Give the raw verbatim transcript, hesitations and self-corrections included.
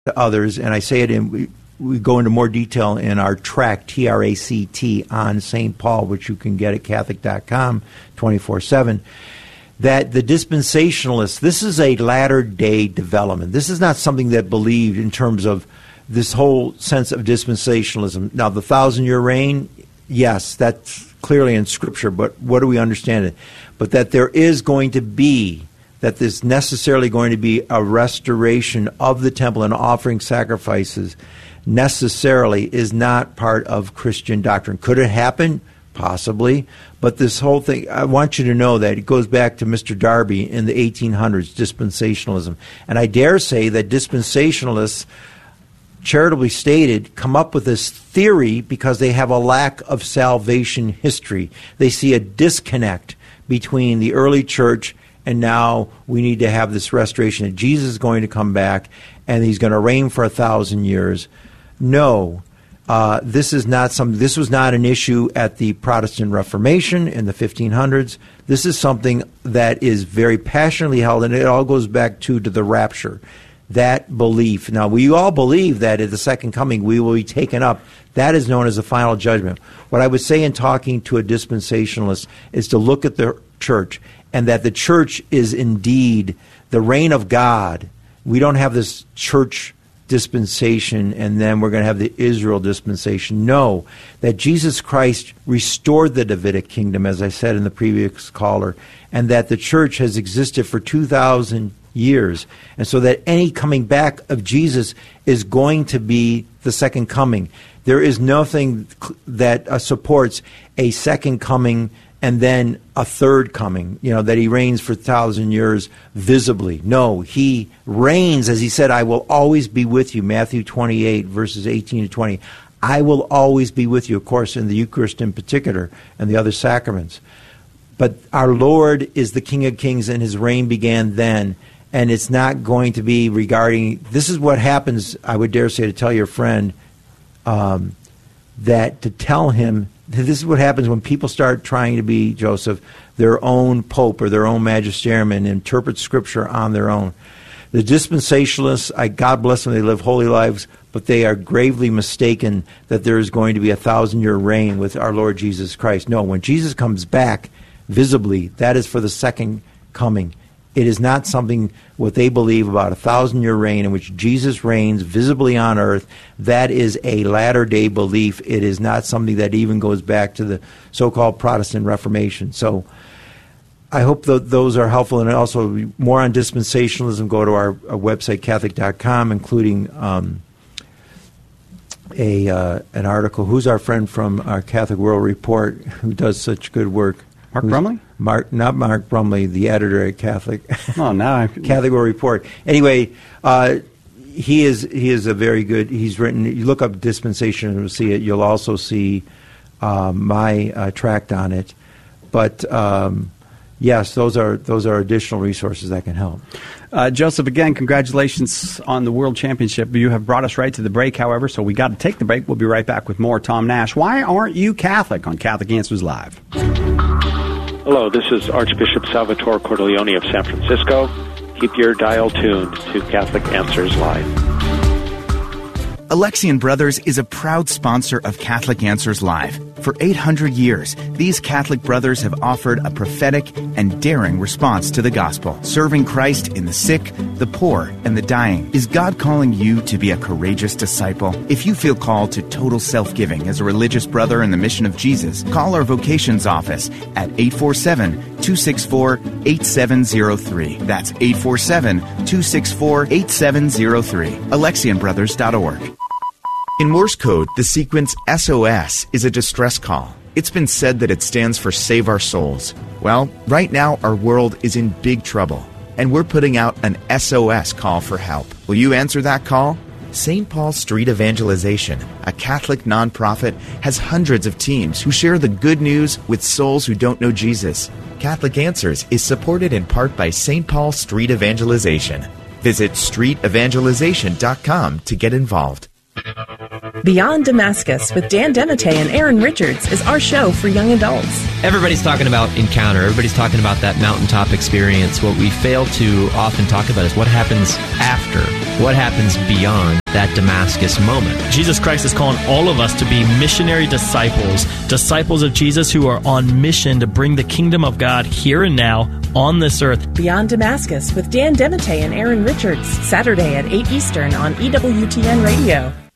to others, and I say it in, we, we go into more detail in our tract, T R A C T, on Saint Paul, which you can get at Catholic dot com twenty-four seven, that the dispensationalists, this is a latter-day development. This is not something that believed in terms of this whole sense of dispensationalism. Now, the thousand-year reign, yes, that's clearly in Scripture, but what do we understand it? But that there is going to be, that there's necessarily going to be a restoration of the temple and offering sacrifices necessarily is not part of Christian doctrine. Could it happen? Possibly. But this whole thing, I want you to know that it goes back to Mister Darby in the eighteen hundreds, dispensationalism. And I dare say that dispensationalists, charitably stated, come up with this theory because they have a lack of salvation history. They see a disconnect between the early church and now we need to have this restoration that Jesus is going to come back and he's going to reign for a thousand years. No, uh, this is not some. This was not an issue at the Protestant Reformation in the fifteen hundreds. This is something that is very passionately held, and it all goes back to, to the rapture. That belief. Now, we all believe that at the second coming we will be taken up. That is known as the final judgment. What I would say in talking to a dispensationalist is to look at the church, and that the church is indeed the reign of God. We don't have this church dispensation and then we're going to have the Israel dispensation. No, that Jesus Christ restored the Davidic kingdom, as I said in the previous caller, and that the church has existed for two thousand years. And so that any coming back of Jesus is going to be the second coming. There is nothing that uh, supports a second coming and then a third coming, you know, that he reigns for a thousand years visibly. No, he reigns, as he said, I will always be with you, Matthew twenty-eight, verses eighteen to twenty. I will always be with you, of course, in the Eucharist in particular, and the other sacraments. But our Lord is the King of Kings, and his reign began then, and it's not going to be regarding, this is what happens, I would dare say, to tell your friend, um, that to tell him, this is what happens when people start trying to be, Joseph, their own pope or their own magisterium and interpret Scripture on their own. The dispensationalists, I, God bless them, they live holy lives, but they are gravely mistaken that there is going to be a thousand-year reign with our Lord Jesus Christ. No, when Jesus comes back visibly, that is for the second coming. It is not something what they believe about a thousand-year reign in which Jesus reigns visibly on earth. That is a latter-day belief. It is not something that even goes back to the so-called Protestant Reformation. So I hope th- those are helpful. And also more on dispensationalism, go to our, our website, Catholic dot com, including um, a uh, an article. Who's our friend from our Catholic World Report who does such good work? Mark Brumley? Mark, not Mark Brumley, the editor at Catholic. Oh, now I... Catholic World Report. Anyway, uh, he is he is a very good. He's written. You look up dispensation and you'll see it. You'll also see uh, my uh, tract on it. But um, yes, those are those are additional resources that can help. Uh, Joseph, again, congratulations on the World Championship. You have brought us right to the break, however, so we got to take the break. We'll be right back with more Tom Nash. Why aren't you Catholic on Catholic Answers Live? Hello, this is Archbishop Salvatore Cordileone of San Francisco. Keep your dial tuned to Catholic Answers Live. Alexian Brothers is a proud sponsor of Catholic Answers Live. For eight hundred years, these Catholic brothers have offered a prophetic and daring response to the gospel, serving Christ in the sick, the poor, and the dying. Is God calling you to be a courageous disciple? If you feel called to total self-giving as a religious brother in the mission of Jesus, call our vocations office at eight four seven, two six four, eight seven zero three. That's eight four seven, two six four, eight seven zero three. Alexian Brothers dot org. In Morse code, the sequence S O S is a distress call. It's been said that it stands for Save Our Souls. Well, right now our world is in big trouble, and we're putting out an S O S call for help. Will you answer that call? Saint Paul Street Evangelization, a Catholic nonprofit, has hundreds of teams who share the good news with souls who don't know Jesus. Catholic Answers is supported in part by Saint Paul Street Evangelization. Visit street evangelization dot com to get involved. Beyond Damascus with Dan Dematteis and Aaron Richards is our show for young adults. Everybody's talking about encounter. Everybody's talking about that mountaintop experience. What we fail to often talk about is what happens after what happens beyond that Damascus moment? Jesus Christ is calling all of us to be missionary disciples, disciples of Jesus who are on mission to bring the kingdom of God here and now on this earth. Beyond Damascus with Dan DeMatte and Aaron Richards, Saturday at eight Eastern on E W T N Radio.